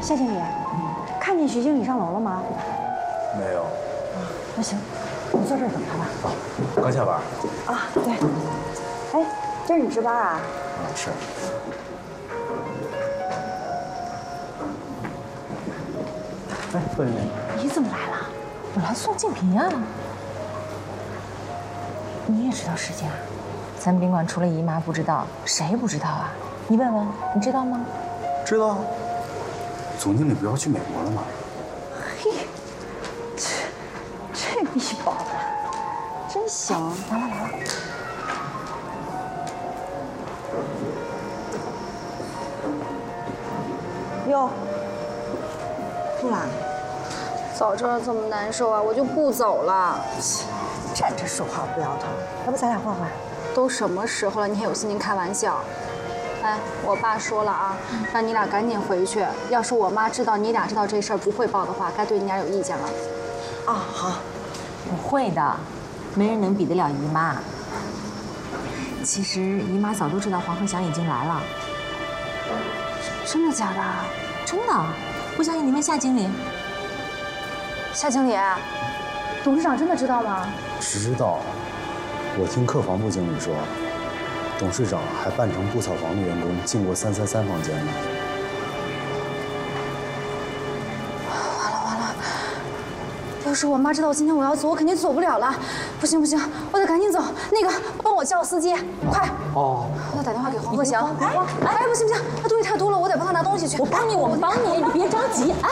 夏经理，看见徐经理上楼了吗？ 没有。 那行，我坐这儿等他吧。 啊，刚下班。 啊，对。哎，这是你值班啊？ 啊，是。哎，贺经理， 你怎么来了？我来送静平啊。你也知道事情啊？咱们宾馆除了姨妈不知道，谁不知道啊？你问问，你知道吗？ 知道。总经理不要去美国了吗？ 嘿，这逼宝的，真行！来了。哟，不啦？ 早知道这么难受啊，我就不走了。 站着说话不腰疼，要不咱俩换换？ 都什么时候了，你还有心情开玩笑？哎，我爸说了啊，让你俩赶紧回去。要是我妈知道你俩知道这事儿不汇报的话，该对你俩有意见了。 啊，好， 不会的，没人能比得了姨妈。其实姨妈早都知道黄鹤翔已经来了。 真的假的？ 真的，不相信你问夏经理。 夏经理，董事长真的知道吗？ 知道，我听客房部经理说，董事长还扮成布草房的员工进过333房间呢。 完了！要是我妈知道今天我要走，我肯定走不了了。不行，我得赶紧走。那个，帮我叫司机，快！ 哦。 我得打电话给黄鹤翔。哎，不行，他东西太多了，我得帮他拿东西去。 我帮你，你别着急，哎。